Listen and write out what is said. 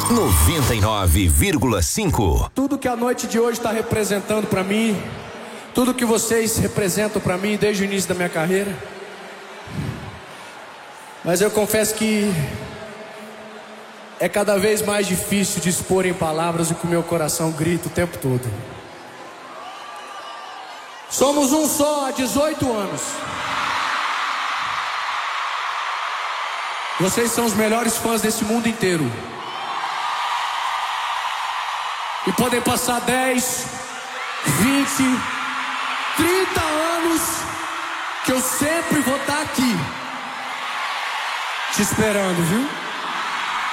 99,5. Tudo que a noite de hoje está representando para mim, tudo que vocês representam para mim desde o início da minha carreira. Mas eu confesso que é cada vez mais difícil de expor em palavras o que o meu coração grita o tempo todo. Somos um só há 18 anos. Vocês são os melhores fãs desse mundo inteiro. E podem passar 10, 20, 30 anos que eu sempre vou estar aqui te esperando, viu?